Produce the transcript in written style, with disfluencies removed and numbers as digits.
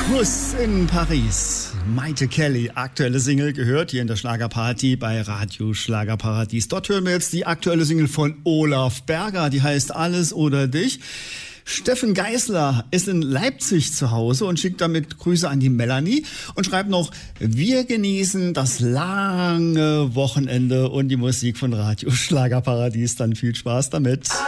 Kuss in Paris. Maite Kelly, aktuelle Single, gehört hier in der Schlagerparty bei Radio Schlagerparadies. Dort hören wir jetzt die aktuelle Single von Olaf Berger, die heißt Alles oder Dich. Steffen Geißler ist in Leipzig zu Hause und schickt damit Grüße an die Melanie und schreibt noch: Wir genießen das lange Wochenende und die Musik von Radio Schlagerparadies. Dann viel Spaß damit.